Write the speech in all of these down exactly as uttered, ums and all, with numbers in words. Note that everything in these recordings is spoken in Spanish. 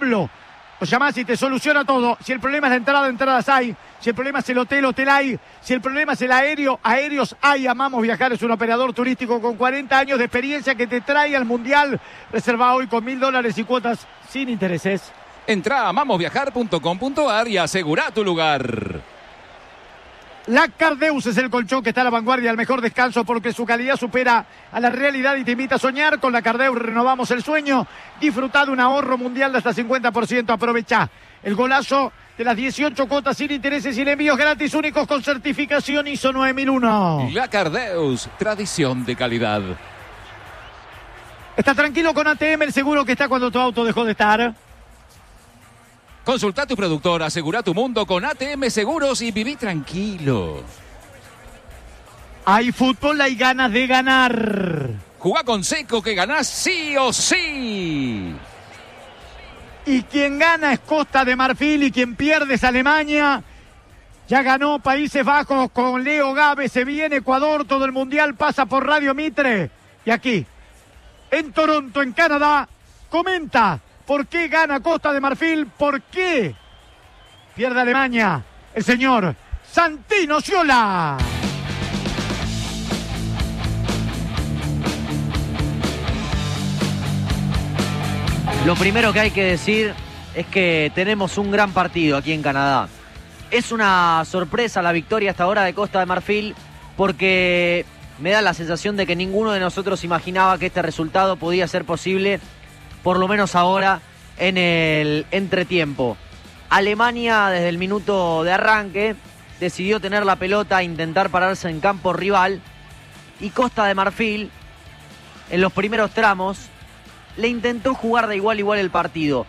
Pablo. Lo llamás y te soluciona todo. Si el problema es la entrada, entradas hay. Si el problema es el hotel, hotel hay. Si el problema es el aéreo, aéreos hay. Amamos Viajar es un operador turístico con cuarenta años de experiencia que te trae al Mundial. Reserva hoy con mil dólares y cuotas sin intereses. Entra a amamos viajar punto com punto a r y asegura tu lugar. La Cardeus es el colchón que está a la vanguardia del mejor descanso porque su calidad supera a la realidad y te invita a soñar. Con la Cardeus renovamos el sueño. Disfruta de un ahorro mundial de hasta cincuenta por ciento. Aprovecha el golazo de las dieciocho cuotas sin intereses y el envíos gratis únicos con certificación I S O nueve mil uno. La Cardeus, tradición de calidad. Está tranquilo con A T M, el seguro que está cuando tu auto dejó de estar. Consulta a tu productor, asegura tu mundo con A T M Seguros y viví tranquilo. Hay fútbol, hay ganas de ganar. Jugá con Seco que ganás sí o sí. Y quien gana es Costa de Marfil y quien pierde es Alemania. Ya ganó Países Bajos con Leo Gávez, se viene Ecuador, todo el mundial pasa por Radio Mitre. Y aquí, en Toronto, en Canadá, comenta por qué gana Costa de Marfil, por qué pierde Alemania, el señor Santino Sciola. Lo primero que hay que decir es que tenemos un gran partido aquí en Canadá. Es una sorpresa la victoria hasta ahora de Costa de Marfil porque me da la sensación de que ninguno de nosotros imaginaba que este resultado podía ser posible, por lo menos ahora en el entretiempo. Alemania desde el minuto de arranque decidió tener la pelota e intentar pararse en campo rival, y Costa de Marfil en los primeros tramos le intentó jugar de igual a igual el partido.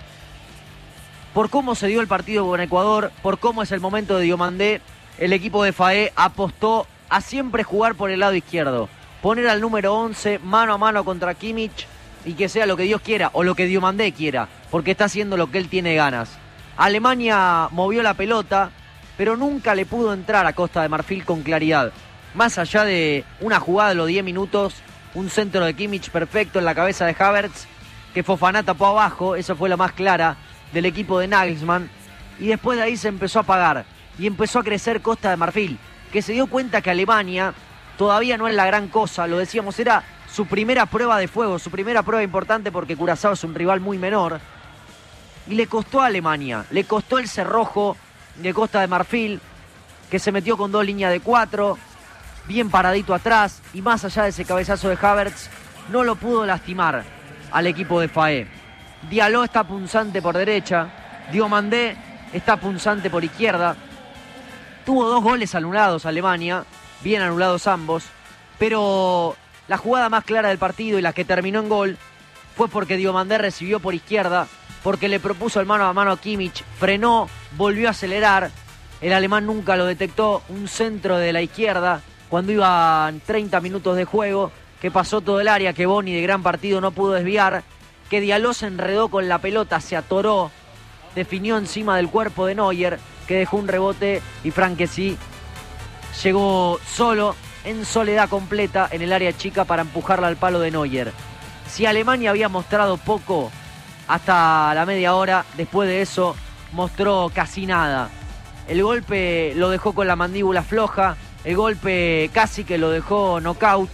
Por cómo se dio el partido con Ecuador, por cómo es el momento de Diomandé, el equipo de Faé apostó a siempre jugar por el lado izquierdo, poner al número once mano a mano contra Kimmich y que sea lo que Dios quiera o lo que Diomandé quiera, porque está haciendo lo que él tiene ganas. Alemania movió la pelota, pero nunca le pudo entrar a Costa de Marfil con claridad. Más allá de una jugada de los diez minutos, un centro de Kimmich perfecto en la cabeza de Havertz, que Fofana tapó abajo, eso fue la más clara del equipo de Nagelsmann, y después de ahí se empezó a apagar y empezó a crecer Costa de Marfil, que se dio cuenta que Alemania todavía no es la gran cosa. Lo decíamos, era su primera prueba de fuego, su primera prueba importante porque Curazao es un rival muy menor, y le costó a Alemania, le costó el cerrojo de Costa de Marfil, que se metió con dos líneas de cuatro, bien paradito atrás, y más allá de ese cabezazo de Havertz, no lo pudo lastimar al equipo de Faé. Diallo está punzante por derecha, Diomandé está punzante por izquierda. Tuvo dos goles anulados Alemania, bien anulados ambos, pero la jugada más clara del partido y la que terminó en gol fue porque Diomandé recibió por izquierda, porque le propuso el mano a mano a Kimmich, frenó, volvió a acelerar, el alemán nunca lo detectó, un centro de la izquierda cuando iban treinta minutos de juego, que pasó todo el área, que Boni de gran partido no pudo desviar, que Diallo se enredó con la pelota, se atoró, definió encima del cuerpo de Neuer, que dejó un rebote, y Franquesi llegó solo, en soledad completa, en el área chica para empujarla al palo de Neuer. Si Alemania había mostrado poco hasta la media hora, después de eso mostró casi nada. El golpe lo dejó con la mandíbula floja, el golpe casi que lo dejó knockout.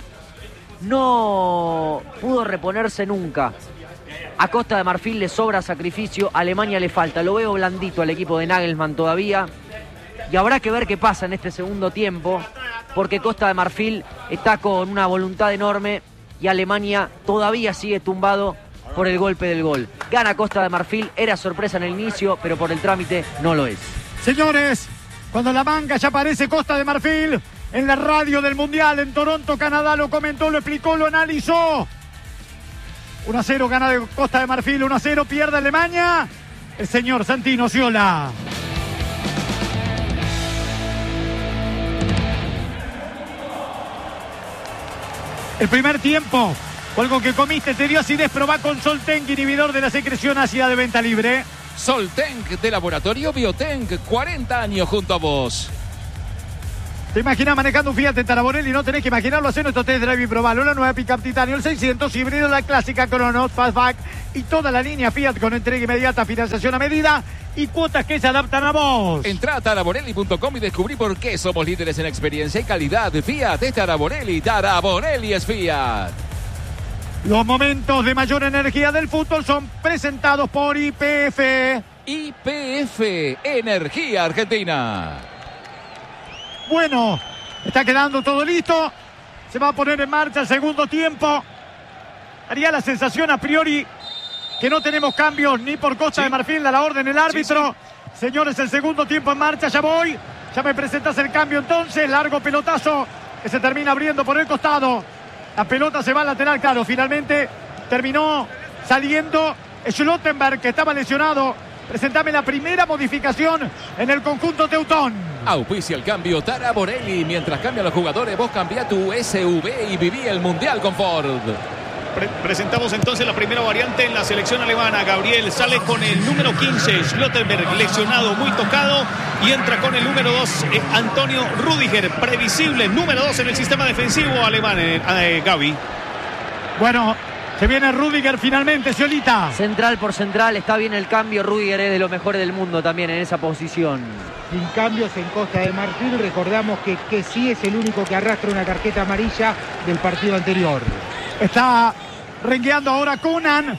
No pudo reponerse nunca. A Costa de Marfil le sobra sacrificio, a Alemania le falta. Lo veo blandito al equipo de Nagelsmann todavía. Y habrá que ver qué pasa en este segundo tiempo, porque Costa de Marfil está con una voluntad enorme y Alemania todavía sigue tumbado por el golpe del gol. Gana Costa de Marfil, era sorpresa en el inicio, pero por el trámite no lo es. Señores, cuando la manga ya aparece Costa de Marfil en la radio del Mundial en Toronto, Canadá, lo comentó, lo explicó, lo analizó. uno a cero gana de Costa de Marfil, uno a cero pierde Alemania. El señor Santino Sciola. El primer tiempo, o algo que comiste te dio acidez, probá con Soltenk, inhibidor de la secreción ácida de venta libre. Soltenk de Laboratorio Biotenk, cuarenta años junto a vos. ¿Te imaginas manejando un Fiat en Taraborelli? No tenés que imaginarlo, hacer nuestro test drive y probarlo. La nueva Pickup Titanio, el seiscientos, híbrido, la clásica Cronos, Fastback y toda la línea Fiat con entrega inmediata, financiación a medida y cuotas que se adaptan a vos. Entrá a taraborelli punto com y descubrí por qué somos líderes en experiencia y calidad. Fiat es Taraborelli, Taraborelli es Fiat. Los momentos de mayor energía del fútbol son presentados por Y P F. Y P F, Energía Argentina. Bueno, está quedando todo listo. Se va a poner en marcha el segundo tiempo. Haría la sensación a priori que no tenemos cambios ni por Costa sí. de Marfil, a la orden el árbitro. Sí, sí. Señores, el segundo tiempo en marcha, ya voy. Ya me presentas el cambio entonces. Largo pelotazo que se termina abriendo por el costado. La pelota se va al lateral, claro. Finalmente terminó saliendo Schlottenberg, que estaba lesionado. Presentame la primera modificación en el conjunto teutón. Auspicia el cambio Taraborelli. Mientras cambian los jugadores, vos cambia tu S U V y viví el Mundial con Ford. Pre presentamos entonces la primera variante en la selección alemana. Gabriel sale con el número quince, Schlottenberg, lesionado, muy tocado. Y entra con el número dos, eh, Antonio Rüdiger, previsible, número dos en el sistema defensivo alemán, eh, eh, Gaby. Bueno, se viene Rüdiger finalmente, Ciolita. Central por central, está bien el cambio. Rüdiger es de los mejores del mundo también en esa posición. Sin cambios en Costa de Marfil, recordamos que, que sí es el único que arrastra una tarjeta amarilla del partido anterior. Está rengueando ahora Conan.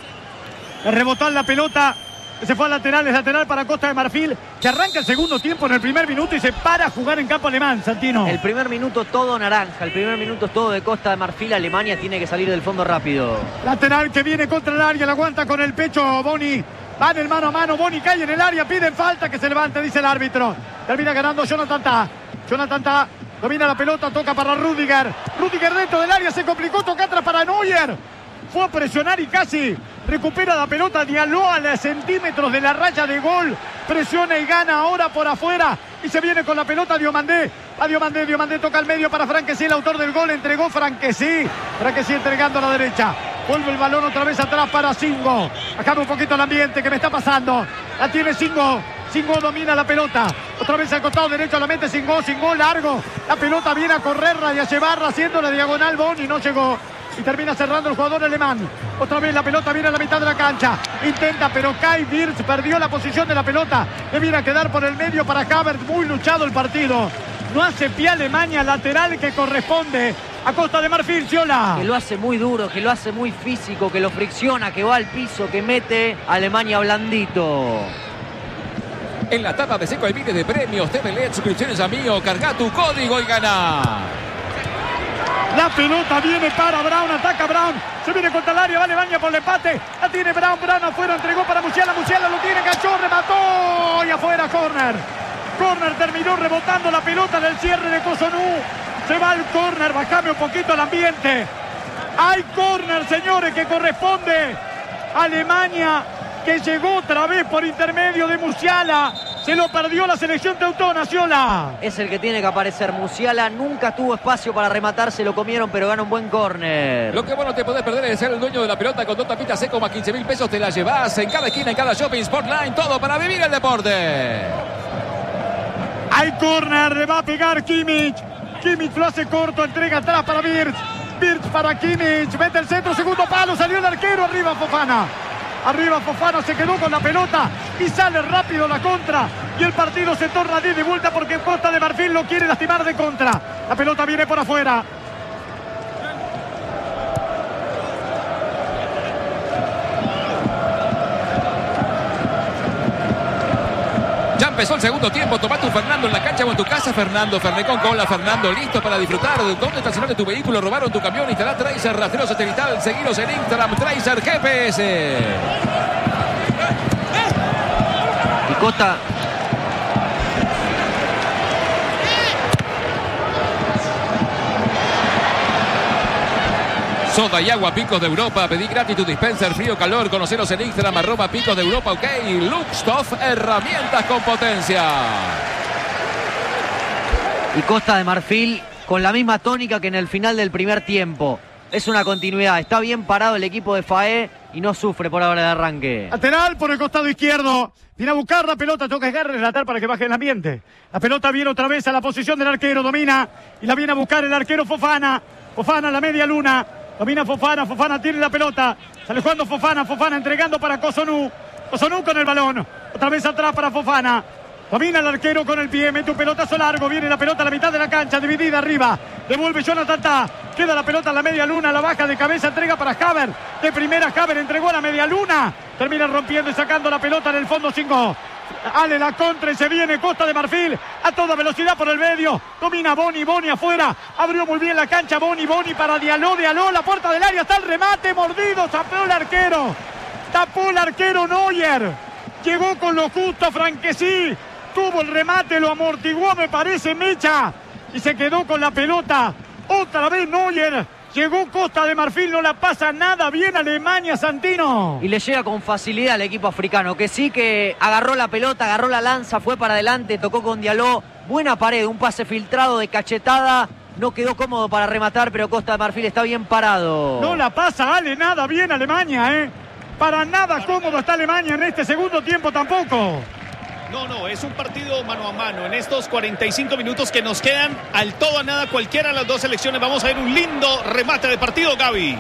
Rebotó en la pelota. Se fue al lateral, es lateral para Costa de Marfil, que arranca el segundo tiempo en el primer minuto y se para a jugar en campo alemán, Santino. El primer minuto todo naranja, el primer minuto todo de Costa de Marfil. Alemania tiene que salir del fondo rápido. Lateral que viene contra el área, la aguanta con el pecho Boni. Va en el mano a mano, Boni cae en el área, piden falta, que se levante, dice el árbitro. Termina ganando Jonathan Tah. Jonathan Tah domina la pelota, toca para Rüdiger. Rüdiger dentro del área, se complicó, toca atrás para Neuer. Fue a presionar y casi recupera la pelota, dialó a los centímetros de la raya de gol, presiona y gana ahora por afuera y se viene con la pelota Diomandé, a Diomandé, Diomandé toca al medio para Franquesí, el autor del gol, entregó Franquesí, Franquesí entregando a la derecha, vuelve el balón otra vez atrás para Singo, acaba un poquito el ambiente que me está pasando, la tiene Singo, Singo domina la pelota, otra vez al costado derecho, la mete Singo, Singo largo, la pelota viene a correrla y a llevarla haciendo la diagonal, Boni no llegó. Y termina cerrando el jugador alemán. Otra vez la pelota viene a la mitad de la cancha. Intenta, pero Kai Wirtz perdió la posición de la pelota. Le viene a quedar por el medio para Havertz. Muy luchado el partido. No hace pie Alemania, lateral que corresponde a Costa de Marfil, Ciola. Que lo hace muy duro, que lo hace muy físico, que lo fricciona, que va al piso, que mete a Alemania blandito. En la tapa de Seco hay miles de premios. T V L E D, suscripciones a Mío. Carga tu código y gana. La pelota viene para Brown, ataca Brown, se viene contra el área, va Alemania por el empate, la tiene Brown, Brown afuera, entregó para Musiala, Musiala lo tiene, enganchó, remató y afuera, córner. Córner, terminó rebotando la pelota en el cierre de Cotonú, se va el córner, bajame un poquito el ambiente. Hay córner, señores, que corresponde a Alemania, que llegó otra vez por intermedio de Musiala. Se lo perdió la selección teutona, Ciola. Es el que tiene que aparecer. Musiala nunca tuvo espacio para rematar, se lo comieron, pero gana un buen córner. Lo que vos no te podés perder es ser el dueño de la pelota con dos tapitas Seco más quince mil pesos. Te la llevás en cada esquina, en cada shopping, Sportline, todo para vivir el deporte. Hay córner, le va a pegar Kimmich. Kimmich lo hace corto, entrega atrás para Wirtz. Wirtz para Kimmich, mete el centro, segundo palo, salió el arquero, arriba Fofana. Arriba Fofana, se quedó con la pelota y sale rápido la contra. Y el partido se torna de vuelta porque Costa de Marfil lo quiere lastimar de contra. La pelota viene por afuera. Ya empezó el segundo tiempo. Tomá tu Fernando en la cancha o en tu casa. Fernando, Ferné con cola. Fernando, listo para disfrutar. ¿Dónde estacionaste tu vehículo? ¿Robaron tu camión? Instalá Tracer, rastreo satelital. Seguiros en Instagram, Tracer G P S. Y Costa... Soda y agua Picos de Europa. Pedí gratis tu dispenser frío calor. Conoceros en Instagram, arroba Picos de Europa, ok. Luxtoff, herramientas con potencia. Y Costa de Marfil con la misma tónica que en el final del primer tiempo. Es una continuidad. Está bien parado el equipo de F A E. y no sufre por ahora de arranque. Lateral por el costado izquierdo. Viene a buscar la pelota, toca agarrar, relatar para que baje el ambiente. La pelota viene otra vez a la posición del arquero, domina y la viene a buscar el arquero Fofana. Fofana, la media luna. Domina Fofana, Fofana tiene la pelota. Sale jugando Fofana, Fofana entregando para Cossonú. Cossonú con el balón. Otra vez atrás para Fofana. Domina el arquero con el pie, mete un pelotazo largo, viene la pelota a la mitad de la cancha, dividida arriba, devuelve Jonathan Tah, queda la pelota en la media luna, la baja de cabeza, entrega para Haver, de primera Haver entregó a la media luna, termina rompiendo y sacando la pelota en el fondo cinco. Ale la contra y se viene Costa de Marfil a toda velocidad por el medio, domina Boni, Boni afuera, abrió muy bien la cancha Boni, Boni para Diallo, Diallo, la puerta del área, está el remate, mordido, tapó el arquero, tapó el arquero Neuer, llegó con lo justo Franquesí, tuvo el remate, lo amortiguó me parece Mecha y se quedó con la pelota, otra vez Neuer. Llegó Costa de Marfil, no la pasa nada bien Alemania, Santino. Y le llega con facilidad al equipo africano, que sí que agarró la pelota, agarró la lanza, fue para adelante, tocó con Diallo. Buena pared, un pase filtrado de cachetada. No quedó cómodo para rematar, pero Costa de Marfil está bien parado. No la pasa, Ale, nada bien Alemania, ¿eh? Para nada cómodo está Alemania en este segundo tiempo tampoco. No, no, es un partido mano a mano. En estos cuarenta y cinco minutos que nos quedan, al todo a nada, cualquiera de las dos selecciones, vamos a ver un lindo remate de partido, Gaby.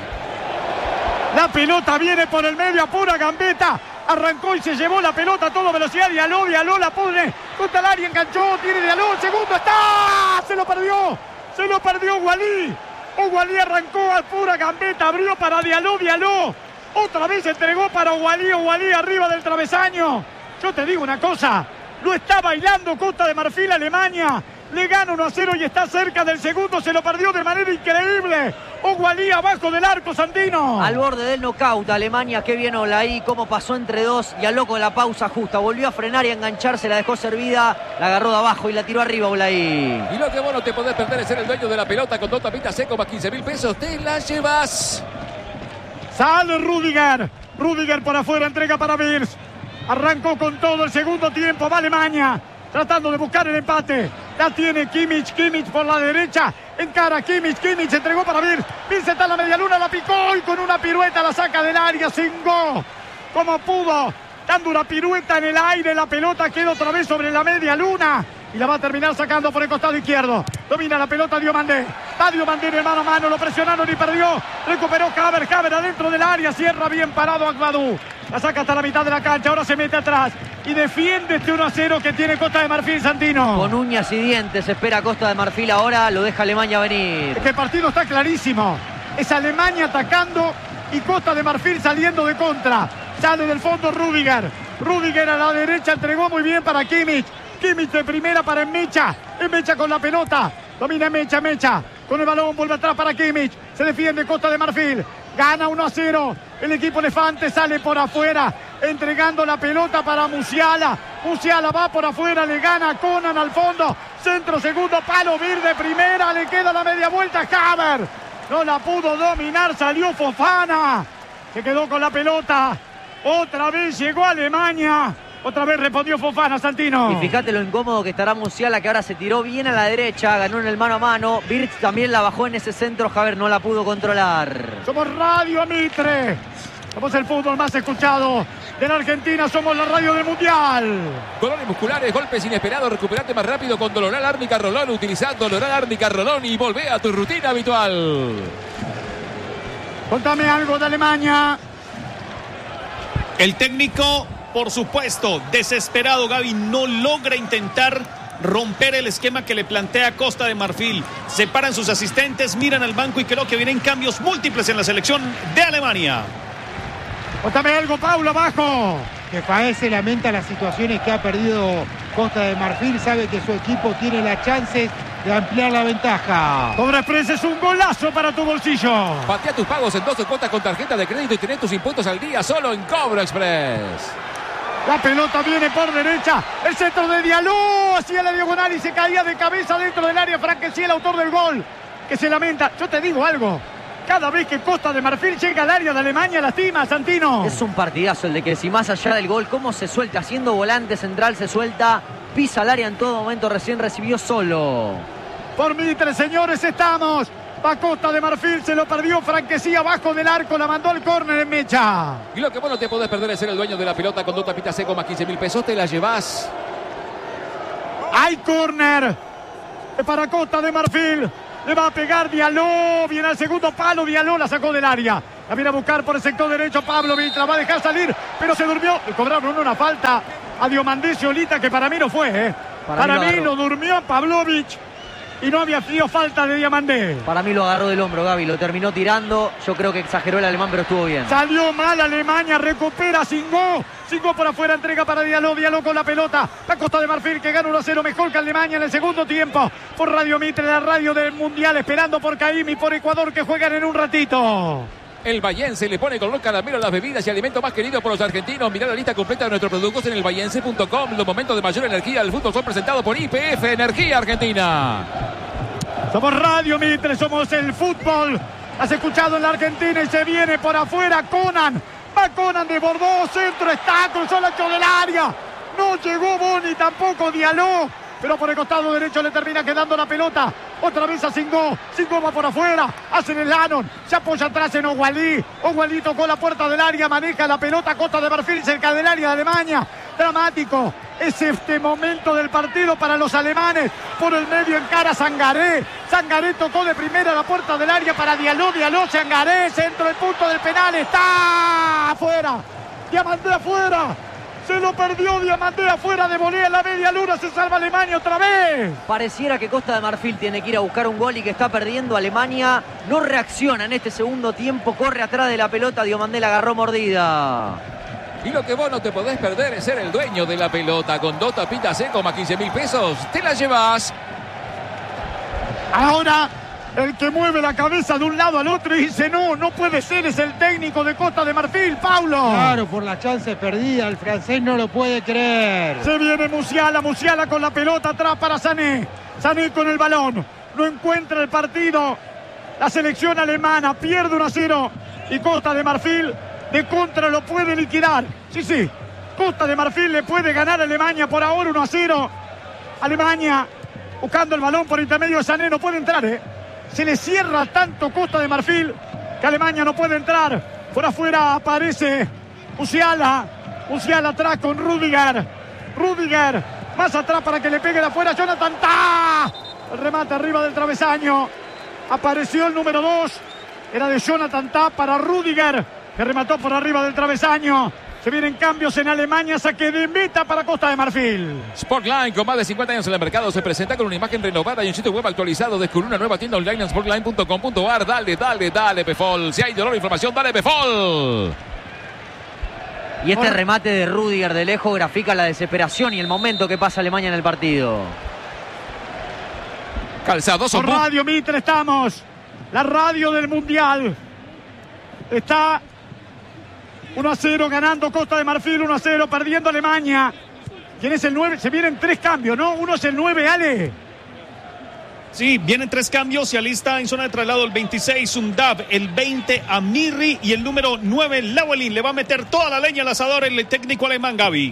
La pelota viene por el medio a pura gambeta. Arrancó y se llevó la pelota a toda velocidad. Diallo, Diallo la pone contra el área, enganchó, tiene Diallo, el segundo está. Se lo perdió, se lo perdió Walí. O Walí arrancó a pura gambeta, abrió para Diallo, Diallo. Otra vez entregó para Walí, o Walí arriba del travesaño. Yo te digo una cosa, lo está bailando Costa de Marfil, Alemania, le gana uno a cero y está cerca del segundo, se lo perdió de manera increíble. Ogualí abajo del arco, Santino. Al borde del knockout, Alemania, qué bien Olaí, cómo pasó entre dos y al loco de la pausa justa, volvió a frenar y a engancharse, la dejó servida, la agarró de abajo y la tiró arriba Olaí. Y lo que vos no te podés perder es ser el dueño de la pelota con dos tapitas seco más quince mil pesos, te la llevas. Sale Rudiger, Rudiger por afuera, entrega para Wirtz. Arrancó con todo el segundo tiempo, va Alemania, tratando de buscar el empate. La tiene Kimmich, Kimmich por la derecha, encara Kimmich, Kimmich entregó para Wirtz. Wirtz está en la media luna, la picó y con una pirueta la saca del área, cingó como pudo, dando una pirueta en el aire, la pelota queda otra vez sobre la media luna. Y la va a terminar sacando por el costado izquierdo. Domina la pelota Diomandé. Va Diomandé de mano a mano. Lo presionaron y perdió. Recuperó Haver. Haver adentro del área. Cierra bien parado Agbadou. La saca hasta la mitad de la cancha. Ahora se mete atrás. Y defiende este uno a cero que tiene Costa de Marfil, Santino. Con uñas y dientes espera Costa de Marfil ahora. Lo deja Alemania venir. Es que el partido está clarísimo. Es Alemania atacando y Costa de Marfil saliendo de contra. Sale del fondo Rudiger. Rudiger a la derecha entregó muy bien para Kimmich. Kimmich de primera para Mecha. Mecha con la pelota. Domina Mecha, Mecha. Con el balón vuelve atrás para Kimmich. Se defiende Costa de Marfil. Gana uno a cero. El equipo elefante sale por afuera. Entregando la pelota para Musiala. Musiala va por afuera. Le gana Conan al fondo. Centro, segundo palo. Vir de primera. Le queda la media vuelta. Haver. No la pudo dominar. Salió Fofana. Se quedó con la pelota. Otra vez llegó Alemania. Otra vez respondió Fofana, Santino. Y fíjate lo incómodo que estará Musiala, que ahora se tiró bien a la derecha, ganó en el mano a mano. Wirtz también la bajó en ese centro, Haver no la pudo controlar. Somos Radio Mitre. Somos el fútbol más escuchado de la Argentina. Somos la radio del Mundial. Dolores musculares, golpes inesperados, recuperate más rápido con Doloral Árnica Rolón. Utilizando Doloral Árnica Rolón y volvé a tu rutina habitual. Contame algo de Alemania. El técnico, por supuesto, desesperado, Gaby, no logra intentar romper el esquema que le plantea Costa de Marfil. Se paran sus asistentes, miran al banco y creo que vienen cambios múltiples en la selección de Alemania. Contame algo, Paulo, abajo. Que Faé se lamenta las situaciones que ha perdido Costa de Marfil. Sabe que su equipo tiene las chances de ampliar la ventaja. Cobra Express es un golazo para tu bolsillo. Patea tus pagos en doce cuotas con tarjeta de crédito y tenés tus impuestos al día solo en Cobra Express. La pelota viene por derecha. El centro de Diallo hacia la diagonal y se caía de cabeza dentro del área. Franquesí, el autor del gol, que se lamenta. Yo te digo algo. Cada vez que Costa de Marfil llega al área de Alemania, lastima, Santino. Es un partidazo el de que si más allá del gol, cómo se suelta, haciendo volante central, se suelta, pisa el área en todo momento, recién recibió solo. Por Mitre, señores, estamos Va Costa de Marfil, se lo perdió Franquesí abajo del arco, la mandó al córner en mecha. Y lo que vos no te podés perder es ser el dueño de la pelota con dos tapitas seco más quince mil pesos, te la llevás. Hay córner para Costa de Marfil. Le va a pegar Diallo. Viene al segundo palo. Diallo la sacó del área. La viene a buscar por el sector derecho. Pavlovic la va a dejar salir, pero se durmió. Le cobraron una falta a Diomandé Sciolita que para mí no fue. ¿eh? Para, para mí, mí lo durmió Pavlovic. Y no había sido falta de Diamandé. Para mí lo agarró del hombro, Gaby. Lo terminó tirando. Yo creo que exageró el alemán, pero estuvo bien. Salió mal Alemania. Recupera Singó. Singó por afuera. Entrega para Diallo. Diallo con la pelota. La Costa de Marfil que gana uno a cero. Mejor que Alemania en el segundo tiempo. Por Radio Mitre, la radio del Mundial. Esperando por Caim y por Ecuador que juegan en un ratito. El Bahiense le pone color caramelo a las bebidas y alimento más querido por los argentinos. Mirá la lista completa de nuestros productos en el bahiense punto com. Los momentos de mayor energía del fútbol son presentados por I P F Energía Argentina. Somos Radio Mitre, somos el fútbol. Has escuchado en la Argentina y se viene por afuera Conan. Va Conan, desbordó, centro, está, cruzó el ancho del área. No llegó Boni, tampoco Diallo. Pero por el costado derecho le termina quedando la pelota. Otra vez a Singó. Singó va por afuera. Hacen el Lannon. Se apoya atrás en Ogualí. Ogualí tocó la puerta del área. Maneja la pelota. Costa de Marfil cerca del área de Alemania. Dramático. Es este momento del partido para los alemanes. Por el medio encara Sangaré. Sangaré tocó de primera la puerta del área para Diallo. Diallo, Sangaré. Centro del punto del penal. Está afuera. Diamandé afuera. Se lo perdió Diamandé afuera de volea en la media luna. Se salva Alemania otra vez. Pareciera que Costa de Marfil tiene que ir a buscar un gol y que está perdiendo. Alemania no reacciona en este segundo tiempo. Corre atrás de la pelota. Diamandé la agarró mordida. Y lo que vos no te podés perder es ser el dueño de la pelota. Con dos tapitas seco más quince mil pesos. Te la llevas. Ahora el que mueve la cabeza de un lado al otro y dice no, no puede ser, es el técnico de Costa de Marfil, Paulo. Claro, por la chance perdida, el francés no lo puede creer. Se viene Musiala, Musiala con la pelota atrás para Sané. Sané con el balón, no encuentra el partido. La selección alemana pierde uno a cero y Costa de Marfil de contra lo puede liquidar. Sí, sí, Costa de Marfil le puede ganar a Alemania por ahora uno a cero. Alemania buscando el balón por intermedio de Sané, no puede entrar, ¿eh? Se le cierra tanto Costa de Marfil que Alemania no puede entrar. Por afuera aparece Musiala. Musiala atrás con Rudiger. Rudiger más atrás para que le pegue de afuera Jonathan Tah. El remate arriba del travesaño. Apareció el número dos. Era de Jonathan Tah para Rudiger, que remató por arriba del travesaño. Se vienen cambios en Alemania, saque de meta para Costa de Marfil. Sportline, con más de cincuenta años en el mercado, se presenta con una imagen renovada y un sitio web actualizado. Descubre una nueva tienda online en sportline punto com punto ar. Dale, dale, dale, Pefol. Si hay dolor e información, dale, Pefol. Y este remate de Rudiger de lejos grafica la desesperación y el momento que pasa Alemania en el partido. Calzado, Por Radio Mitre estamos. La radio del Mundial. Está uno a cero ganando Costa de Marfil, uno a cero perdiendo Alemania. ¿Quién es el nueve? Se vienen tres cambios, ¿no? Uno es el nueve, Ale. Sí, vienen tres cambios. Se alista en zona de traslado el veintiséis, Undab, el veinte, Amirri y el número nueve, Lawelin. Le va a meter toda la leña al asador el técnico alemán, Gaby.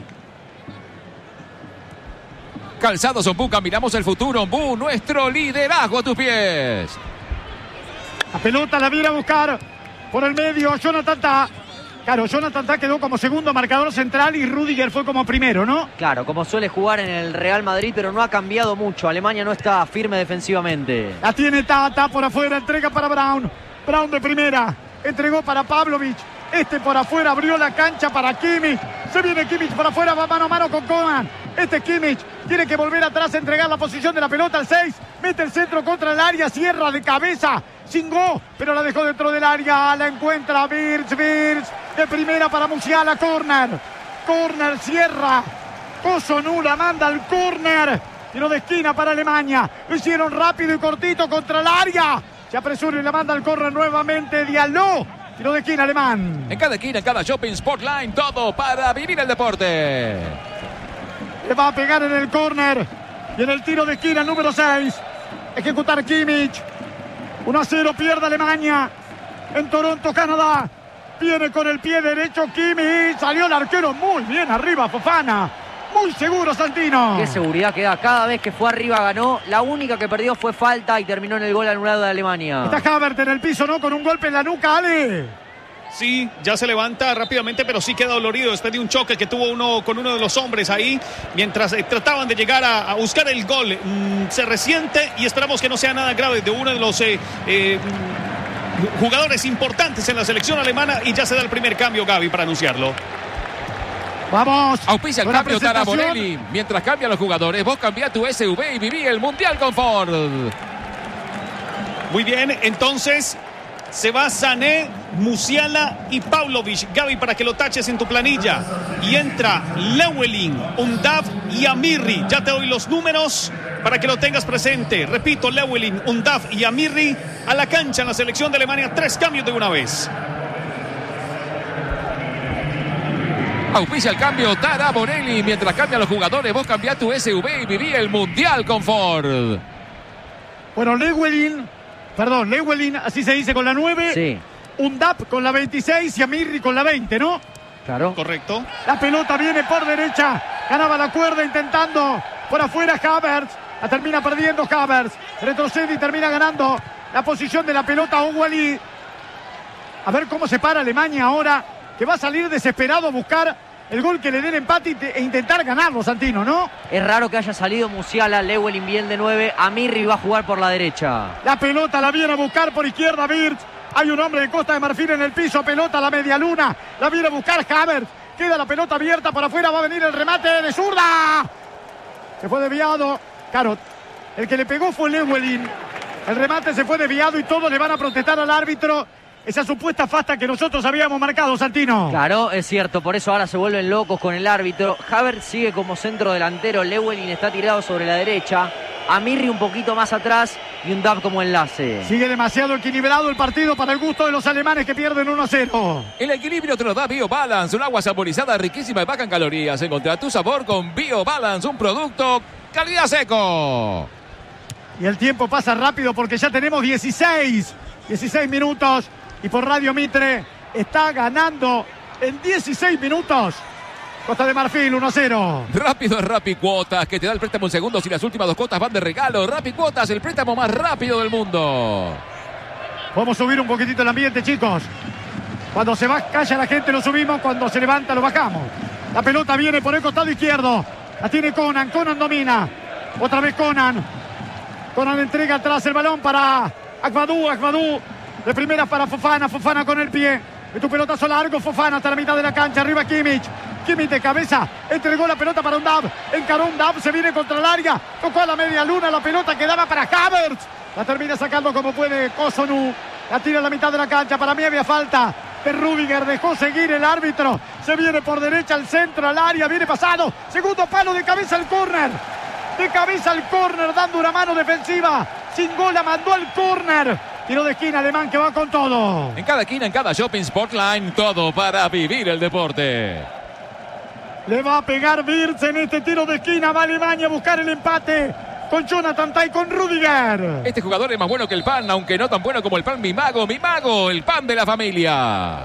Calzados Ombú, miramos el futuro. Ombú, nuestro liderazgo a tus pies. La pelota la viene a buscar por el medio Jonathan Tah. Claro, Jonathan Tah quedó como segundo marcador central y Rudiger fue como primero, ¿no? Claro, como suele jugar en el Real Madrid, pero no ha cambiado mucho. Alemania no está firme defensivamente. La tiene Tah, Tah por afuera, entrega para Brown. Brown de primera, entregó para Pavlovic. Este por afuera abrió la cancha para Kimmich. Se viene Kimmich por afuera, va mano a mano con Coman. Este Kimmich tiene que volver atrás a entregar la posición de la pelota al seis. Mete el centro contra el área, cierra de cabeza. Singó, pero la dejó dentro del área. La encuentra Wirtz, Wirtz. De primera para Musiala, córner. Córner, cierra. Coso Nula manda al córner. Tiro de esquina para Alemania. Lo hicieron rápido y cortito contra el área. Se apresura y la manda al córner nuevamente Diallo. Tiro de esquina alemán. En cada esquina, en cada shopping, Sportline, todo para vivir el deporte. Le va a pegar en el córner. Y en el tiro de esquina, el número seis. Ejecutar Kimmich. uno a cero pierde Alemania. En Toronto, Canadá. Viene con el pie derecho Kimmich. Salió el arquero muy bien arriba, Fofana. muy seguro, Santino. Qué seguridad que da. Cada vez que fue arriba ganó. La única que perdió fue falta y terminó en el gol anulado de Alemania. Está Havertz en el piso, ¿no? Con un golpe en la nuca, Ale. Sí, ya se levanta rápidamente, pero sí queda dolorido después de un choque que tuvo uno con uno de los hombres ahí, mientras eh, trataban de llegar a, a buscar el gol. Mm, se resiente y esperamos que no sea nada grave de uno de los eh, eh, jugadores importantes en la selección alemana, y ya se da el primer cambio, Gaby, para anunciarlo. Vamos. Auspicia el cambio Tara Bonelli. Mientras cambian los jugadores, vos cambiá tu S U V y viví el Mundial con Ford. Muy bien, entonces se va Sané, Musiala y Pavlovic. Gaby, para que lo taches en tu planilla. Y entra Llewellyn, Undav y Amirri. Ya te doy los números para que lo tengas presente. Repito, Llewellyn, Undav y Amirri a la cancha en la selección de Alemania. Tres cambios de una vez. Auspicia el cambio Tara Bonelli. Mientras cambian los jugadores, vos cambiá tu S U V y viví el Mundial con Ford. Bueno, Llewellyn, perdón, Llewellyn, así se dice, con la nueve. Sí. Undap con la veintiséis y Amirri con la veinte, ¿no? Claro. Correcto. La pelota viene por derecha. Ganaba la cuerda intentando por afuera Havertz. La termina perdiendo Havertz. Retrocede y termina ganando la posición de la pelota Ouali. A ver cómo se para Alemania ahora, que va a salir desesperado a buscar el gol que le dé el empate e intentar ganarlo, Santino, ¿no? Es raro que haya salido Musiala, Llewellyn bien de nueve. Amirri va a jugar por la derecha. La pelota la viene a buscar por izquierda Wirtz. Hay un hombre de Costa de Marfil en el piso. Pelota a la media luna. La viene a buscar Havertz. Queda la pelota abierta por afuera. Va a venir el remate de zurda. Se fue desviado. Claro, el que le pegó fue Llewellyn. El remate se fue desviado y todos le van a protestar al árbitro esa supuesta falta que nosotros habíamos marcado, Santino. Claro, es cierto, por eso ahora se vuelven locos con el árbitro. Havertz sigue como centro delantero, Llewellyn está tirado sobre la derecha, Amirri un poquito más atrás y Undav como enlace. Sigue demasiado equilibrado el partido para el gusto de los alemanes, que pierden uno a cero. El equilibrio te lo da BioBalance, un agua saborizada riquísima y baja en calorías. Encontrá tu sabor con BioBalance, un producto calidad seco. Y el tiempo pasa rápido porque ya tenemos dieciséis minutos. Y por Radio Mitre está ganando en dieciséis minutos Costa de Marfil uno a cero. Rápido es Rappi Cuotas, que te da el préstamo en segundos y las últimas dos cuotas van de regalo. Rappi Cuotas, el préstamo más rápido del mundo. Vamos a subir un poquitito el ambiente, chicos. Cuando se va, calla la gente, lo subimos. Cuando se levanta, lo bajamos. La pelota viene por el costado izquierdo. La tiene Conan. Conan domina. Otra vez Conan. Conan entrega atrás el balón para Agbadou. Agbadou de primera para Fofana. Fofana con el pie. Y tu pelotazo largo. Fofana hasta la mitad de la cancha. Arriba Kimmich. Kimmich de cabeza. Entregó la pelota para Undav. Encaró Undav. Se viene contra el área. Tocó a la media luna. La pelota quedaba para Havertz. La termina sacando como puede Kosunu. La tira a la mitad de la cancha. Para mí había falta de Rüdiger. Dejó seguir el árbitro. Se viene por derecha al centro, al área. Viene pasado. Segundo palo de cabeza al córner. De cabeza al córner, dando una mano defensiva. Sin gol, la mandó al córner. Tiro de esquina alemán que va con todo. En cada esquina, en cada shopping Sportline, todo para vivir el deporte. Le va a pegar Wirtz en este tiro de esquina. Va Alemania a buscar el empate con Jonathan Tah y con Rüdiger. Este jugador es más bueno que el pan, aunque no tan bueno como el pan Mi Mago. Mi Mago, el pan de la familia.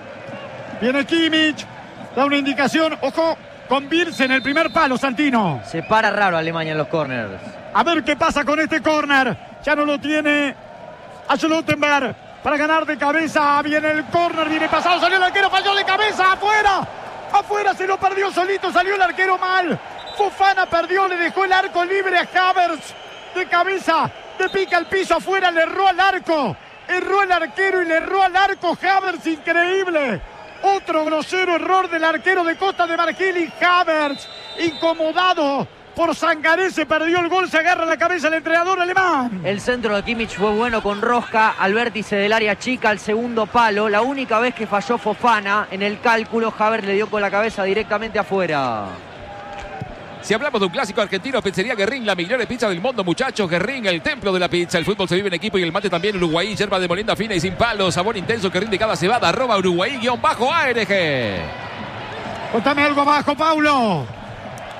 Viene Kimmich. Da una indicación. Ojo con Wirtz en el primer palo, Santino. Se para raro Alemania en los corners. A ver qué pasa con este córner. Ya no lo tiene a Schlottenberg para ganar de cabeza. Viene el córner, viene pasado, salió el arquero, falló de cabeza, afuera. Afuera se lo perdió solito, salió el arquero mal. Fofana perdió, le dejó el arco libre a Havertz. De cabeza, de pica al piso, afuera, le erró al arco. Erró el arquero y le erró al arco Havertz, increíble. Otro grosero error del arquero de Costa de Marfil y Havertz, incomodado por Sangaré, se perdió el gol, se agarra la cabeza el entrenador alemán. El centro de Kimmich fue bueno con Rosca al vértice del área chica, al segundo palo. La única vez que falló Fofana en el cálculo, Havertz le dio con la cabeza directamente afuera. Si hablamos de un clásico argentino, Pizzería Guerrín, la mejor pizza del mundo, muchachos. Guerrín, el templo de la pizza. El fútbol se vive en equipo y el mate también. Uruguay, yerba de molienda fina y sin palo. Sabor intenso que rinde cada cebada. Arroba Uruguay, guión bajo A R G. Contame algo abajo, Paulo.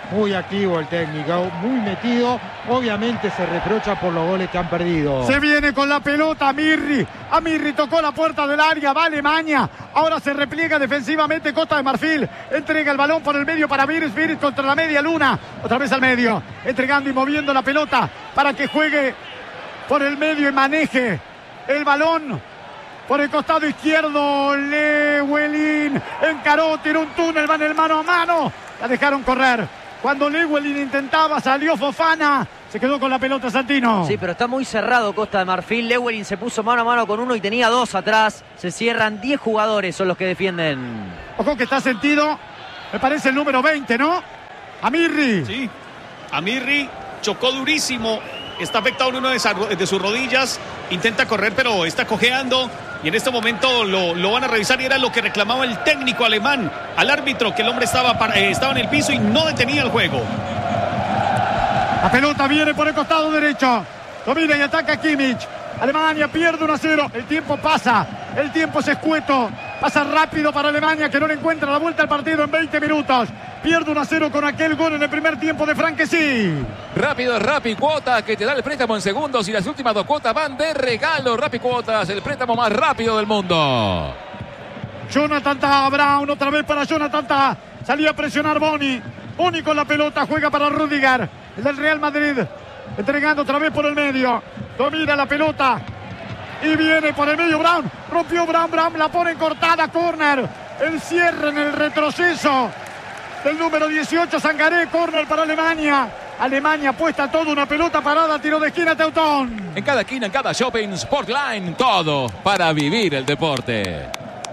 Muy activo el técnico, muy metido. Obviamente se reprocha por los goles que han perdido. Se viene con la pelota Amirri. Amirri tocó la puerta del área, va Alemania. Ahora se repliega defensivamente Costa de Marfil. Entrega el balón por el medio para Viris. Viris contra la media luna. Otra vez al medio. Entregando y moviendo la pelota para que juegue por el medio y maneje el balón. Por el costado izquierdo, Lewelyn encaró, tiró un túnel, van el mano a mano. La dejaron correr. Cuando Lewelyn intentaba, salió Fofana. Se quedó con la pelota Santino. Sí, pero está muy cerrado Costa de Marfil. Lewelyn se puso mano a mano con uno y tenía dos atrás. Se cierran diez jugadores, son los que defienden. Ojo que está sentido. Me parece el número veinte, ¿no? Amirri. Sí, Amirri chocó durísimo. Está afectado en una de sus rodillas. Intenta correr, pero está cojeando. Y en este momento lo, lo van a revisar. Y era lo que reclamaba el técnico alemán al árbitro, que el hombre estaba, para, eh, estaba en el piso y no detenía el juego. La pelota viene por el costado derecho. Domina y ataca Kimmich. Alemania pierde uno a cero. El tiempo pasa. El tiempo es escueto. Pasa rápido para Alemania, que no le encuentra la vuelta al partido en veinte minutos. Pierde uno a cero con aquel gol en el primer tiempo de Franquesí. Rápido, Rappi Cuota, que te da el préstamo en segundos y las últimas dos cuotas van de regalo. Rappi Cuotas, el préstamo más rápido del mundo. Jonathan Tah, Brown, otra vez para Jonathan Tah. Salía a presionar Boni. Boni con la pelota, juega para Rüdiger, el del Real Madrid. Entregando otra vez por el medio. Domina la pelota. Y viene por el medio Brown. Rompió Brown, Brown la pone cortada, córner. El cierre en el retroceso del número dieciocho, Sangaré, córner para Alemania. Alemania puesta todo, una pelota parada, tiro de esquina, Teutón. En cada esquina, en cada shopping, Sportline, todo para vivir el deporte.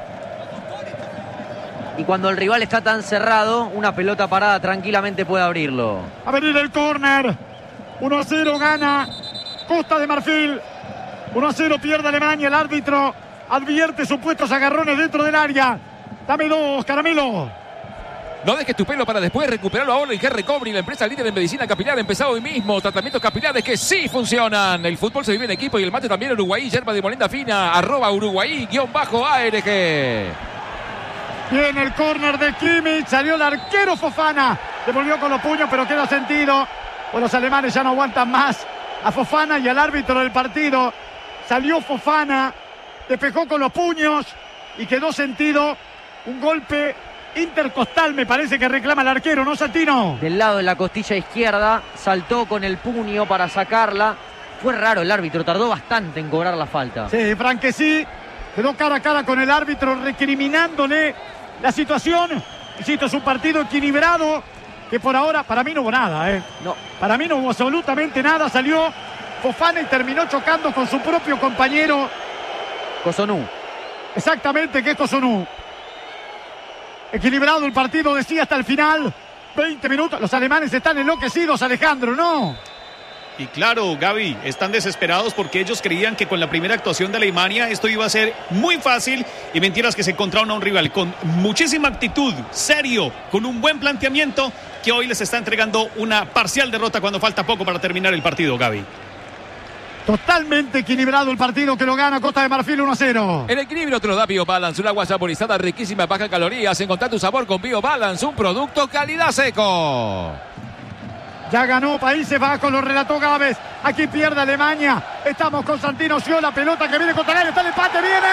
Y cuando el rival está tan cerrado, una pelota parada tranquilamente puede abrirlo. A venir el córner. uno a cero gana Costa de Marfil. uno a cero pierde Alemania. El árbitro advierte supuestos agarrones dentro del área. Dame dos, Caramelo. No dejes tu pelo para después recuperarlo ahora. El G R Recovery, la empresa líder en medicina capilar, empezado hoy mismo. Tratamientos capilares que sí funcionan. El fútbol se vive en equipo y el mate también. Uruguay, yerba de molenda fina, arroba Uruguay, guión bajo A R G. Viene el córner de Kimmich, salió el arquero Fofana. Devolvió con los puños, pero queda sentido. Pues los alemanes ya no aguantan más a Fofana y al árbitro del partido. Salió Fofana, despejó con los puños y quedó sentido. Un golpe intercostal, me parece que reclama el arquero, ¿no, Santino? Del lado de la costilla izquierda, saltó con el puño para sacarla. Fue raro el árbitro, tardó bastante en cobrar la falta. Sí, Franquesí quedó cara a cara con el árbitro, recriminándole la situación. Insisto, es un partido equilibrado que por ahora, para mí no hubo nada, ¿eh? No. Para mí no hubo absolutamente nada. Salió Fofana y terminó chocando con su propio compañero. Cossonu. Exactamente, que es Cossonu. Equilibrado el partido, decía, hasta el final. veinte minutos. Los alemanes están enloquecidos, Alejandro, ¿no? Y claro, Gaby, están desesperados porque ellos creían que con la primera actuación de Alemania esto iba a ser muy fácil, y mentiras que se encontraron a un rival con muchísima actitud, serio, con un buen planteamiento, que hoy les está entregando una parcial derrota cuando falta poco para terminar el partido, Gaby. Totalmente equilibrado el partido, que lo gana Costa de Marfil uno a cero. El equilibrio te lo da BioBalance, una agua saborizada riquísima, baja en calorías. Encontrá tu sabor con BioBalance, un producto calidad seco. Ya ganó Países Bajos, lo relató Gávez. Aquí pierde Alemania. Estamos con Santino Sió, pelota que viene contra el área. Está el empate, viene.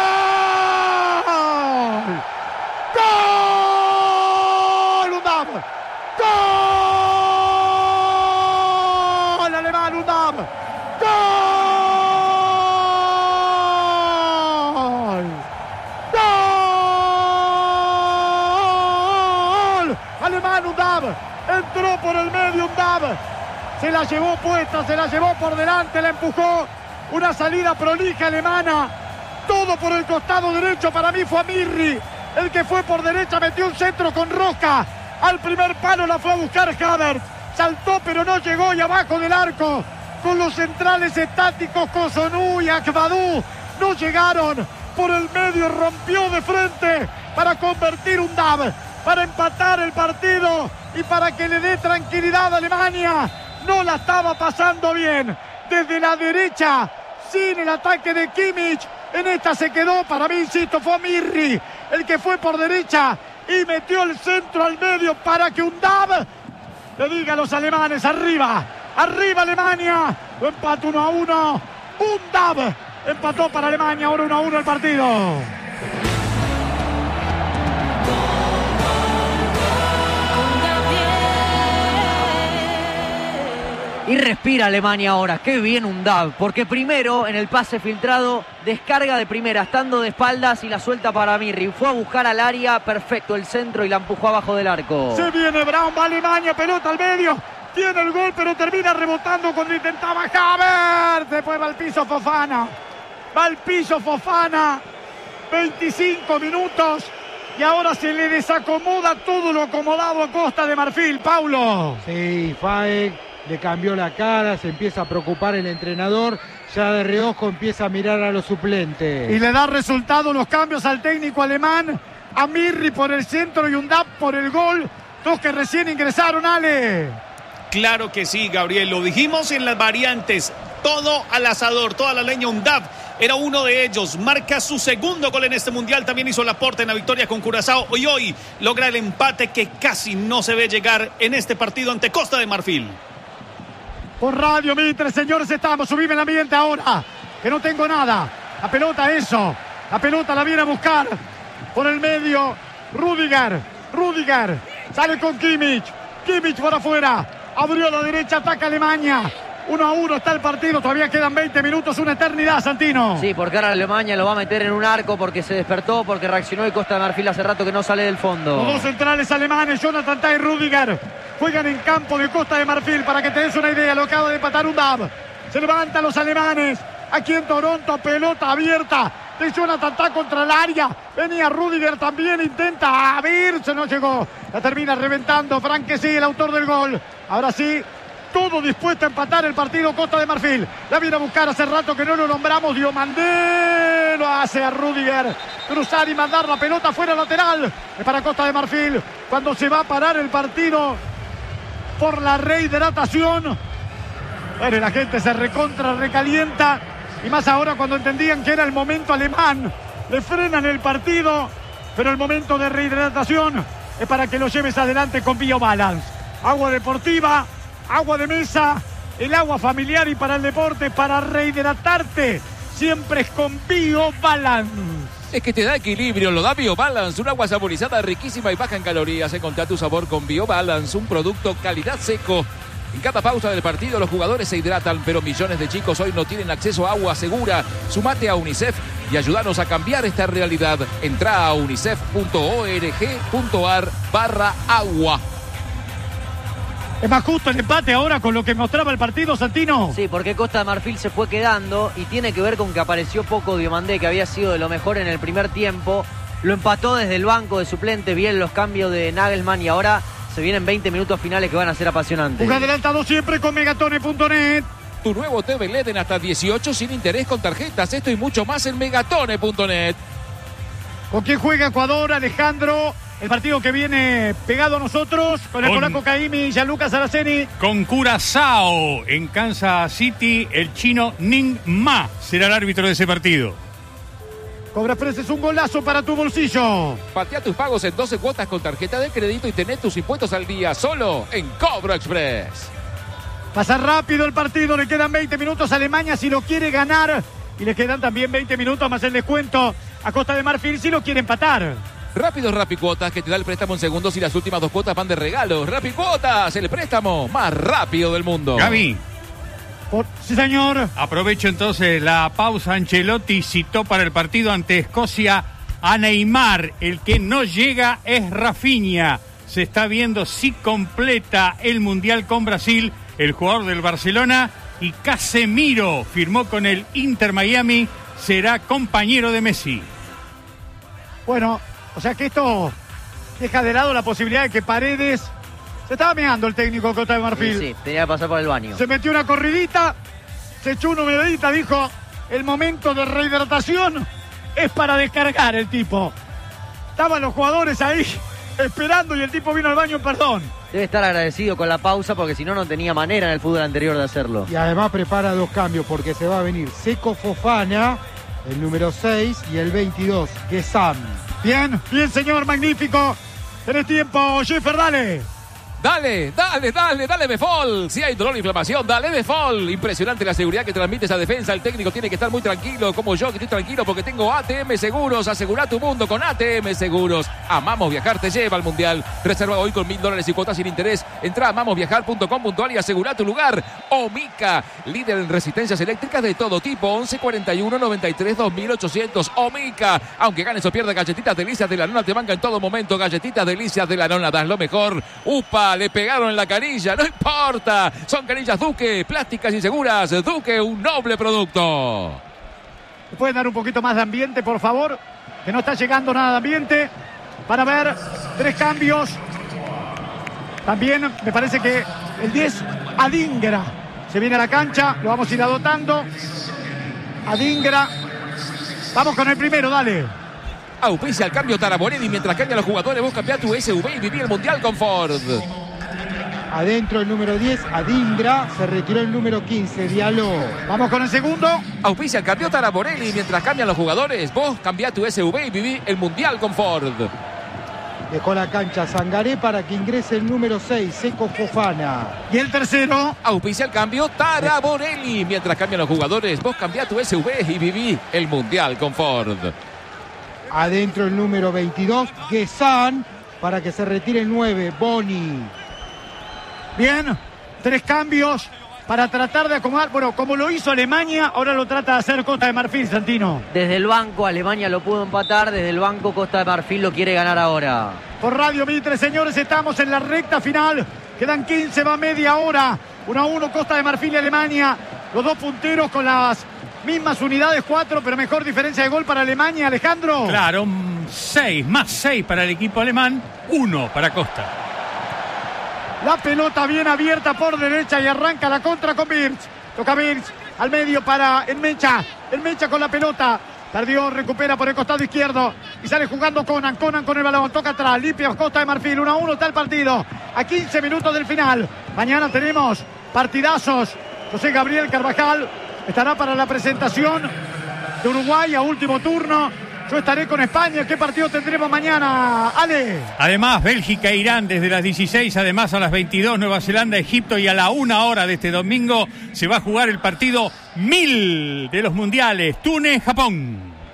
¡Gol! ¡Gol! ¡Undab! ¡Gol! Alemán, Undab. ¡Gol! ¡Gol! Alemán, Undab. Entró por el medio Undab. Se la llevó puesta, se la llevó por delante, la empujó. Una salida prolija alemana. Todo por el costado derecho. Para mí fue Amirri el que fue por derecha, metió un centro con rosca. Al primer palo la fue a buscar Havertz. Saltó pero no llegó, y abajo del arco, con los centrales estáticos Cossonu y Akbadou, no llegaron. Por el medio rompió de frente para convertir Undab, para empatar el partido y para que le dé tranquilidad a Alemania. No la estaba pasando bien desde la derecha, sin el ataque de Kimmich. En esta se quedó, para mí, insisto, fue Amirri el que fue por derecha y metió el centro al medio para que Undab le diga a los alemanes, arriba, arriba Alemania, lo empata uno a uno, Undav empató para Alemania, ahora uno a uno el partido. Y respira Alemania ahora, qué bien Undav, porque primero en el pase filtrado, descarga de primera, estando de espaldas y la suelta para Mirri. Fue a buscar al área, perfecto el centro y la empujó abajo del arco. Se viene Brown, va Alemania, pelota al medio, tiene el gol pero termina rebotando cuando intentaba Havertz. Después va al piso Fofana, va al piso Fofana, veinticinco minutos y ahora se le desacomoda todo lo acomodado a Costa de Marfil, Paulo. Sí, Faek le cambió la cara, se empieza a preocupar el entrenador, ya de reojo empieza a mirar a los suplentes. Y le da resultado los cambios al técnico alemán, a Mirri por el centro y Undav por el gol, dos que recién ingresaron, Ale. Claro que sí, Gabriel, lo dijimos en las variantes, todo al asador, toda la leña. Undav era uno de ellos, marca su segundo gol en este mundial, también hizo el aporte en la victoria con Curazao y hoy logra el empate que casi no se ve llegar en este partido ante Costa de Marfil. Por Radio Mitre, señores, estamos, subime el ambiente ahora, que no tengo nada. La pelota, eso, la pelota la viene a buscar por el medio, Rüdiger, Rüdiger, sale con Kimmich, Kimmich por afuera, abrió a la derecha, ataca Alemania. Uno a uno está el partido, todavía quedan veinte minutos, una eternidad, Santino. Sí, porque ahora Alemania lo va a meter en un arco porque se despertó, porque reaccionó y Costa de Marfil hace rato que no sale del fondo. Los dos centrales alemanes, Jonathan Tah y Rüdiger, juegan en campo de Costa de Marfil, para que te des una idea, lo acaba de empatar Undav. Se levantan los alemanes, aquí en Toronto, pelota abierta de Jonathan Tah contra el área, venía Rüdiger también, intenta abrirse, no llegó, la termina reventando Frank Kessie, el autor del gol. Ahora sí, todo dispuesto a empatar el partido Costa de Marfil. La viene a buscar hace rato que no lo nombramos. Diomandé lo hace a Rüdiger. Cruzar y mandar la pelota fuera lateral. Es para Costa de Marfil. Cuando se va a parar el partido por la rehidratación. Bueno, la gente se recontra recalienta. Y más ahora cuando entendían que era el momento alemán. Le frenan el partido. Pero el momento de rehidratación es para que lo lleves adelante con BioBalance. Agua deportiva, agua de mesa, el agua familiar y para el deporte, para rehidratarte, siempre es con BioBalance. Es que te da equilibrio, lo da BioBalance, un agua saborizada riquísima y baja en calorías. Encontrá tu sabor con BioBalance, un producto calidad seco. En cada pausa del partido los jugadores se hidratan, pero millones de chicos hoy no tienen acceso a agua segura. Sumate a UNICEF y ayúdanos a cambiar esta realidad. Entrá a unicef punto org punto ar barra agua. Es más justo el empate ahora con lo que mostraba el partido, Santino. Sí, porque Costa de Marfil se fue quedando y tiene que ver con que apareció poco Diomandé, que había sido de lo mejor en el primer tiempo. Lo empató desde el banco de suplente, bien los cambios de Nagelsmann y ahora se vienen veinte minutos finales que van a ser apasionantes. Un adelantado siempre con megatone punto net. Tu nuevo T V L E D en hasta dieciocho sin interés con tarjetas. Esto y mucho más en megatone punto net. ¿Con quién juega Ecuador, Alejandro? El partido que viene pegado a nosotros, con el Con- polaco Caimi y Gianluca Saraceni. Con Curazao en Kansas City, el chino Ning Ma será el árbitro de ese partido. Cobra Express es un golazo para tu bolsillo. Patea tus pagos en doce cuotas con tarjeta de crédito y tenés tus impuestos al día solo en Cobro Express. Pasa rápido el partido, le quedan veinte minutos a Alemania si lo quiere ganar. Y le quedan también veinte minutos más el descuento a Costa de Marfil si lo quiere empatar. Rápido Rapicuotas, que te da el préstamo en segundos y las últimas dos cuotas van de regalo. Rapicuotas, el préstamo más rápido del mundo. Gaby, Por- Sí, señor. aprovecho entonces la pausa. Ancelotti citó para el partido ante Escocia a Neymar. El que no llega es Rafinha. Se está viendo si completa el Mundial con Brasil, el jugador del Barcelona. Y Casemiro firmó con el Inter Miami, será compañero de Messi. Bueno, o sea que esto deja de lado la posibilidad de que Paredes... Se estaba meando el técnico Costa de Marfil. Sí, sí, tenía que pasar por el baño. Se metió una corridita, se echó una medidita, dijo, el momento de rehidratación es para descargar el tipo. Estaban los jugadores ahí esperando y el tipo vino al baño, perdón. Debe estar agradecido con la pausa porque si no, no tenía manera en el fútbol anterior de hacerlo. Y además prepara dos cambios porque se va a venir Seco Fofana, el número seis, y el veintidós, Gesam. Bien, bien señor, magnífico. Tenés tiempo, Schiffer, dale. Dale, dale, dale, dale Befol. Si hay dolor e inflamación, dale Befol. Impresionante la seguridad que transmite esa defensa. El técnico tiene que estar muy tranquilo, como yo que estoy tranquilo porque tengo A T M Seguros. Asegura tu mundo con A T M Seguros. Amamos Viajar te lleva al Mundial. Reserva hoy con mil dólares y cuotas sin interés. Entra a amamos viajar punto com punto a r y asegura tu lugar. Omica, líder en resistencias eléctricas de todo tipo. once cuarenta y uno noventa y tres dos mil ochocientos. Omica, aunque ganes o pierdas, galletitas delicias de la nona te banca en todo momento. Galletitas delicias de la nona, das lo mejor. Upa, le pegaron en la canilla, no importa. Son canillas Duque, plásticas y seguras. Duque, un noble producto. ¿Me pueden dar un poquito más de ambiente, por favor? Que no está llegando nada de ambiente. Para ver, tres cambios. También me parece que el diez, Adingra, se viene a la cancha. Lo vamos a ir adoptando. Adingra. Vamos con el primero, dale. Auspicia el cambio Taraborelli. Mientras cambian los jugadores, vos cambiá tu S U V y viví el Mundial con Ford. Adentro el número diez, Adingra. Se retiró el número quince, Diallo. Vamos con el segundo. Auspicia el cambio Taraborelli. Mientras cambian los jugadores, vos cambiá tu S U V y viví el Mundial con Ford. Dejó la cancha Sangaré para que ingrese el número seis, Seco Fofana. Y el tercero. Auspicia el cambio Taraborelli. Mientras cambian los jugadores, vos cambiá tu S U V y viví el Mundial con Ford. Adentro el número veintidós, Guesan, para que se retire el nueve, Boni. Bien, tres cambios para tratar de acomodar. Bueno, como lo hizo Alemania, ahora lo trata de hacer Costa de Marfil, Santino. Desde el banco Alemania lo pudo empatar, desde el banco Costa de Marfil lo quiere ganar ahora. Por Radio Mitre, señores, estamos en la recta final. Quedan quince, va media hora. uno a uno Costa de Marfil y Alemania. Los dos punteros con las mismas unidades, cuatro, pero mejor diferencia de gol para Alemania, Alejandro. Claro, seis, más seis para el equipo alemán, uno para Costa. La pelota bien abierta por derecha y arranca la contra con Birch. Toca Birch al medio para el Mecha. El Mecha con la pelota. Perdió, recupera por el costado izquierdo y sale jugando Conan. Conan con el balón, toca atrás, limpia Costa de Marfil. uno a uno está el partido. A quince minutos del final. Mañana tenemos partidazos. José Gabriel Carvajal estará para la presentación de Uruguay a último turno. Yo estaré con España. ¿Qué partido tendremos mañana, Ale? Además, Bélgica e Irán desde las dieciséis, además a las veintidós, Nueva Zelanda, Egipto, y a la una hora de este domingo se va a jugar el partido mil de los mundiales, Túnez, Japón.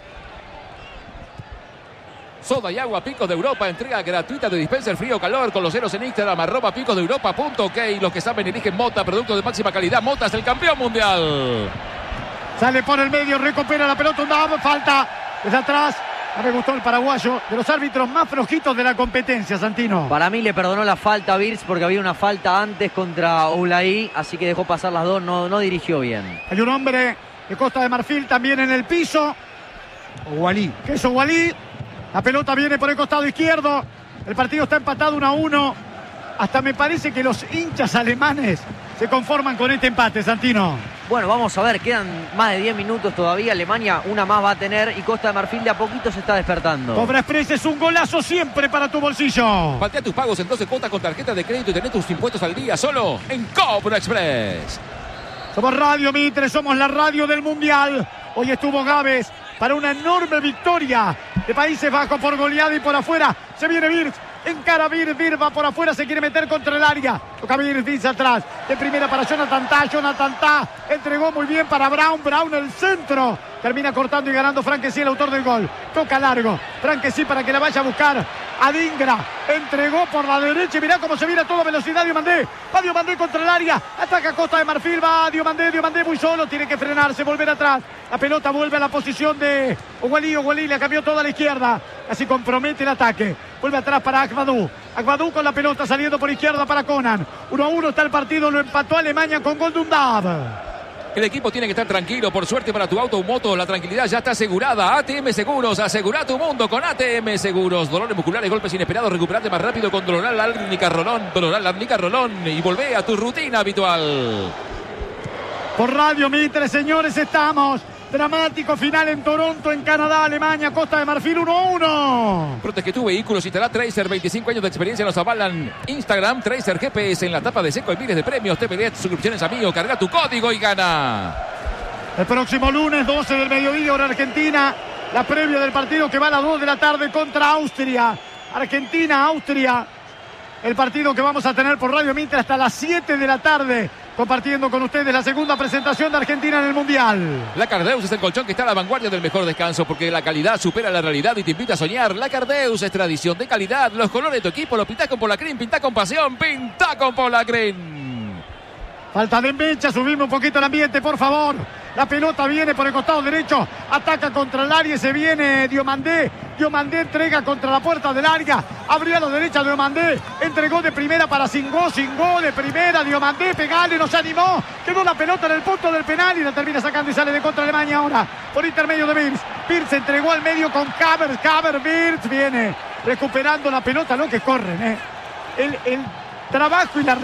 Soda y agua Picos de Europa, entrega gratuita de dispenser frío o calor con los ceros en Instagram, arroba picos de europa punto ok. Los que saben eligen Mota, producto de máxima calidad. Mota es el campeón mundial. Sale por el medio, recupera la pelota, una falta desde atrás. No me gustó el paraguayo, de los árbitros más flojitos de la competencia, Santino. Para mí le perdonó la falta a Birz porque había una falta antes contra Oulaí, así que dejó pasar las dos, no, no dirigió bien. Hay un hombre de Costa de Marfil también en el piso. Ouali. Que es Ouali. La pelota viene por el costado izquierdo. El partido está empatado uno a uno. Hasta me parece que los hinchas alemanes se conforman con este empate, Santino. Bueno, vamos a ver, quedan más de diez minutos todavía. Alemania una más va a tener y Costa de Marfil de a poquito se está despertando. Cobra Express es un golazo siempre para tu bolsillo. Patea tus pagos en doce cuotas con tarjeta de crédito y tenés tus impuestos al día solo en Cobra Express. Somos Radio Mitre, somos la radio del Mundial. Hoy estuvo Gávez para una enorme victoria de Países Bajos por goleada y por afuera. Se viene Birch. Encara Birch, Birch va por afuera, se quiere meter contra el área. Toca Birch, Birch atrás. De primera para Jonathan Tah, Jonathan Tah entregó muy bien para Brown, Brown el centro. Termina cortando y ganando Franquesí, el autor del gol. Toca largo, Franquesí para que la vaya a buscar Adingra. Entregó por la derecha y mirá cómo se viene a toda velocidad Diomandé. Va Diomandé contra el área, ataca Costa de Marfil, va Diomandé, Diomandé muy solo, tiene que frenarse, volver atrás. La pelota vuelve a la posición de Ouali, Ouali la cambió toda a la izquierda. Así compromete el ataque. Vuelve atrás para Agbadou. Agbadou con la pelota saliendo por izquierda para Conan. uno a uno está el partido, lo empató Alemania con gol de Undab. El equipo tiene que estar tranquilo. Por suerte para tu auto o moto, la tranquilidad ya está asegurada. A T M Seguros, asegura tu mundo con A T M Seguros. Dolores musculares, golpes inesperados, recuperate más rápido con Doloral Árnica Rolón. Doloral Árnica Rolón y volvé a tu rutina habitual. Por Radio Mitre, señores, estamos. Dramático final en Toronto, en Canadá, Alemania, Costa de Marfil, uno a uno. Protege tu vehículo, Citalá Tracer, veinticinco años de experiencia nos avalan. Instagram, Tracer G P S en la tapa de seco y miles de premios. T V L E D, suscripciones a Mío, carga tu código y gana. El próximo lunes, doce del mediodía, hora Argentina, la previa del partido que va a las dos de la tarde contra Austria. Argentina, Austria. el partido que vamos a tener por Radio Mitre hasta las siete de la tarde, compartiendo con ustedes la segunda presentación de Argentina en el Mundial. La Cardeus es el colchón que está a la vanguardia del mejor descanso, porque la calidad supera la realidad y te invita a soñar. La Cardeus es tradición de calidad. Los colores de tu equipo los pintás con Polacrin, pintá con pasión, pintá con Polacrin. Falta de mecha, subimos un poquito el ambiente, por favor. La pelota viene por el costado derecho, ataca contra el área y se viene Diomandé. Diomandé entrega contra la puerta del área, abrió a la derecha Diomandé, entregó de primera para Singó, Singó de primera, Diomandé, pegale, no se animó, quedó la pelota en el punto del penal y la termina sacando y sale de contra Alemania ahora, por intermedio de Birz. Birz entregó al medio con Caber, Caber, Birz viene recuperando la pelota, lo que corren, eh. El, el trabajo y la